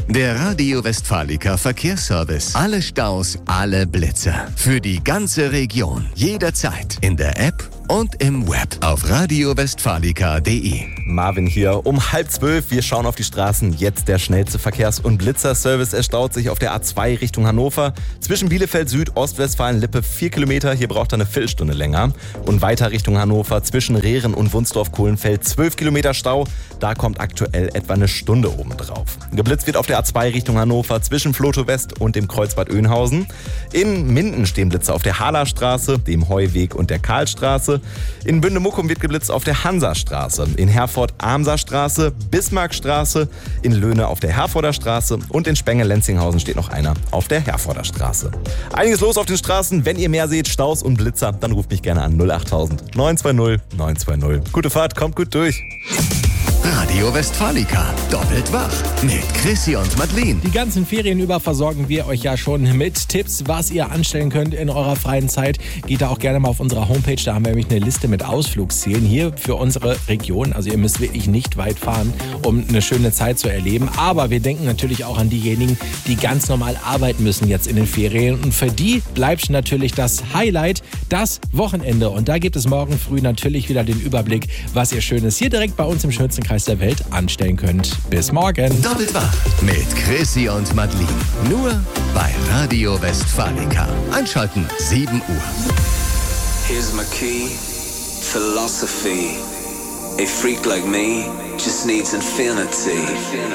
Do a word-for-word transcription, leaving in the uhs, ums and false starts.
Der Radio Westfalica Verkehrsservice. Alle Staus, alle Blitzer. Für die ganze Region. Jederzeit. In der App und im Web auf radio westfalica punkt de. Marvin hier um halb zwölf. Wir schauen auf die Straßen. Jetzt der schnellste Verkehrs- und Blitzerservice. Er staut sich auf der A zwei Richtung Hannover. Zwischen Bielefeld Süd, Ostwestfalen-Lippe vier Kilometer. Hier braucht er eine Viertelstunde länger. Und weiter Richtung Hannover zwischen Rehren und Wunsdorf-Kohlenfeld zwölf Kilometer Stau. Da kommt aktuell etwa eine Stunde obendrauf. Geblitzt wird auf der A zwei Richtung Hannover zwischen Floto West und dem Kreuzbad Oeynhausen. In Minden stehen Blitzer auf der Halerstraße, dem Heuweg und der Karlstraße. In Bünde-Muckum wird geblitzt auf der Hansastraße. In Herford Amserstraße, Bismarckstraße, in Löhne auf der Herforder Straße und in Spenge-Lenzinghausen steht noch einer auf der Herforder Straße. Einiges los auf den Straßen. Wenn ihr mehr seht, Staus und Blitzer, dann ruft mich gerne an null acht neun zwei null neun zwei null. Gute Fahrt, kommt gut durch. Radio Westfalica. Doppelt wach. Mit Chrissy und Madeleine. Die ganzen Ferien über versorgen wir euch ja schon mit Tipps, was ihr anstellen könnt in eurer freien Zeit. Geht da auch gerne mal auf unserer Homepage. Da haben wir nämlich eine Liste mit Ausflugszielen hier für unsere Region. Also ihr müsst wirklich nicht weit fahren, um eine schöne Zeit zu erleben. Aber wir denken natürlich auch an diejenigen, die ganz normal arbeiten müssen jetzt in den Ferien. Und für die bleibt natürlich das Highlight, das Wochenende. Und da gibt es morgen früh natürlich wieder den Überblick, was ihr Schönes hier direkt bei uns im schönsten Kreis der Welt anstellen könnt. Bis morgen. Doppelt wach mit Chrissy und Madeleine. Nur bei Radio Westfalica. Einschalten sieben Uhr. Here's my key, philosophy. A freak like me just needs infinity.